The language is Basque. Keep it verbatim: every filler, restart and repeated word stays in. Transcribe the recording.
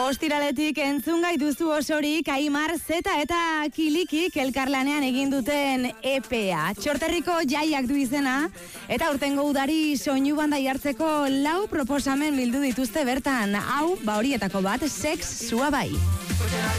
Ostiraletik entzun gaituzu osorik Aimar Zeta eta Kilikik elkarlanean egin duten E P A. Txorterriko jaiak du izena, eta urtengo udari soinu banda jartzeko lau proposamen bildu dituzte bertan. Hau, ba horietako bat, Sex Sua bai.